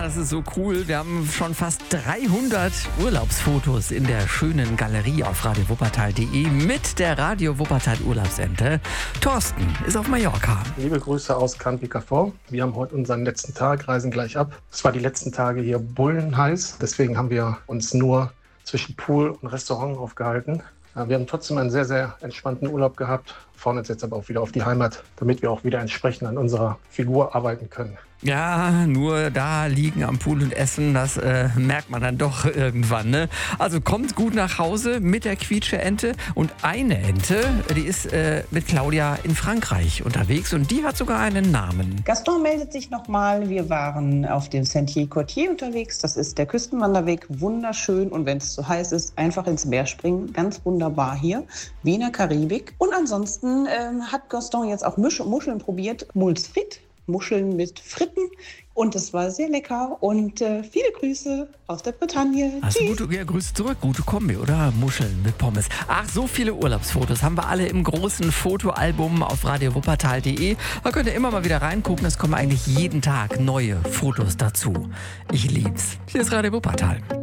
das ist so cool. Wir haben schon fast 300 Urlaubsfotos in der schönen Galerie auf radiowuppertal.de mit der Radio Wuppertal Urlaubsente. Thorsten ist auf Mallorca. Liebe Grüße aus Camp Picafort. Wir haben heute unseren letzten Tag, reisen gleich ab. Es war die letzten Tage hier bullenheiß. Deswegen haben wir uns nur zwischen Pool und Restaurant aufgehalten. Wir haben trotzdem einen sehr, sehr entspannten Urlaub gehabt, freuen uns jetzt aber auch wieder auf die Heimat, damit wir auch wieder entsprechend an unserer Figur arbeiten können. Ja, nur da liegen am Pool und essen, das merkt man dann doch irgendwann. Ne? Also kommt gut nach Hause mit der Quietsche-Ente. Und eine Ente, die ist mit Claudia in Frankreich unterwegs und die hat sogar einen Namen. Gaston meldet sich nochmal. Wir waren auf dem Sentier-Cortier unterwegs. Das ist der Küstenwanderweg, wunderschön. Und wenn es zu heiß ist, einfach ins Meer springen. Ganz wunderbar hier, wie in der Karibik. Und ansonsten hat Gaston jetzt auch Muscheln probiert. Moules frites. Muscheln mit Fritten und es war sehr lecker und viele Grüße aus der Bretagne. Also Grüße zurück, gute Kombi, oder? Muscheln mit Pommes. Ach, so viele Urlaubsfotos haben wir alle im großen Fotoalbum auf radiowuppertal.de. Da könnt ihr immer mal wieder reingucken, es kommen eigentlich jeden Tag neue Fotos dazu. Ich lieb's. Hier ist Radio Wuppertal.